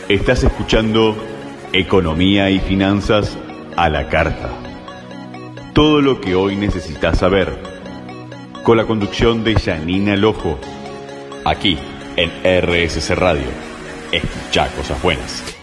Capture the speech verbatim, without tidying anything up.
Estás escuchando Economía y Finanzas a la Carta. Todo lo que hoy necesitas saber. Con la conducción de Janina Lojo. Aquí en R S C Radio. Escucha cosas buenas.